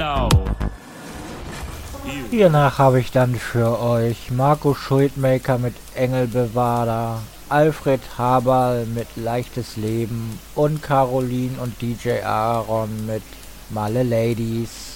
Hiernach habe ich dann für euch Marco Schuldmaker mit Engelbewahrer, Alfred Haberl mit Leichtes Leben und Caroline und DJ Aaron mit Malle Ladies.